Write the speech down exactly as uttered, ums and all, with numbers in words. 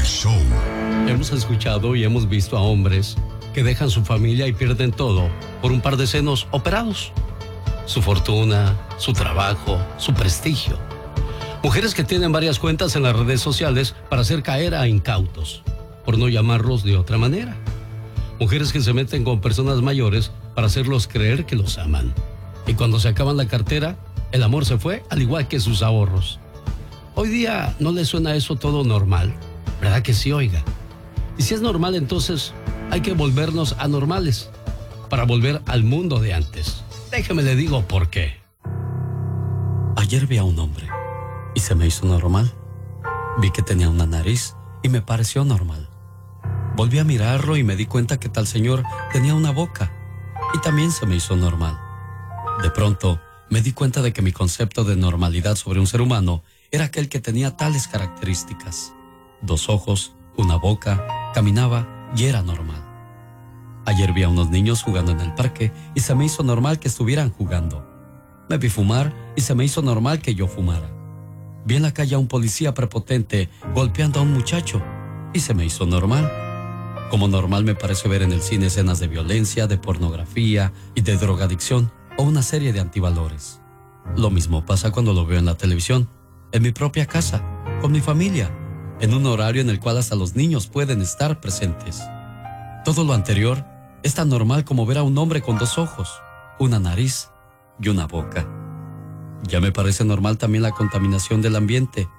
show. Hemos escuchado y hemos visto a hombres que dejan su familia y pierden todo por un par de senos operados. Su fortuna, su trabajo, su prestigio. Mujeres que tienen varias cuentas en las redes sociales para hacer caer a incautos, por no llamarlos de otra manera. Mujeres que se meten con personas mayores para hacerlos creer que los aman. Y cuando se acaban la cartera, el amor se fue, al igual que sus ahorros. Hoy día no le suena eso todo normal, ¿verdad que sí, oiga? Y si es normal, entonces hay que volvernos anormales para volver al mundo de antes. Déjeme le digo por qué. Ayer vi a un hombre y se me hizo normal. Vi que tenía una nariz y me pareció normal. Volví a mirarlo y me di cuenta que tal señor tenía una boca y también se me hizo normal. De pronto me di cuenta de que mi concepto de normalidad sobre un ser humano era aquel que tenía tales características. Dos ojos, una boca, caminaba y era normal. Ayer vi a unos niños jugando en el parque y se me hizo normal que estuvieran jugando. Me vi fumar y se me hizo normal que yo fumara. Vi en la calle a un policía prepotente golpeando a un muchacho y se me hizo normal. Como normal me parece ver en el cine escenas de violencia, de pornografía y de drogadicción o una serie de antivalores. Lo mismo pasa cuando lo veo en la televisión, en mi propia casa, con mi familia, en un horario en el cual hasta los niños pueden estar presentes. Todo lo anterior es tan normal como ver a un hombre con dos ojos, una nariz y una boca. Ya me parece normal también la contaminación del ambiente,